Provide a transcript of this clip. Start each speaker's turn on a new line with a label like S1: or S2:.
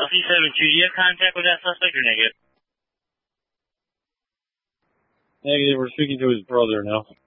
S1: LC-72, do you have contact with that suspect or negative?
S2: Negative, we're speaking to his brother now.